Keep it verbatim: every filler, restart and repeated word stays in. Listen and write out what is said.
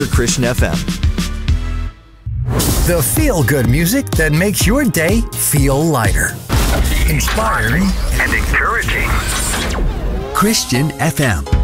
Christian F M. The feel-good music that makes your day feel lighter, inspiring, and encouraging. Christian F M.